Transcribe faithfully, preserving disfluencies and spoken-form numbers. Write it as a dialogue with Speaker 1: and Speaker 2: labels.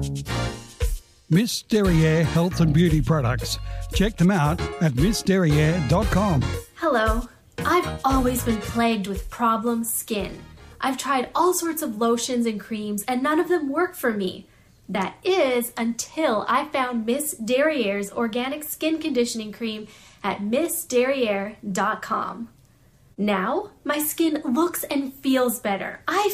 Speaker 1: Miss Derriere Health and Beauty Products. Check them out at miss derriere dot com.
Speaker 2: Hello. I've always been plagued with problem skin. I've tried all sorts of lotions and creams and none of them work for me. That is until I found Miss Derriere's organic skin conditioning cream at miss derriere dot com. Now, my skin looks and feels better. I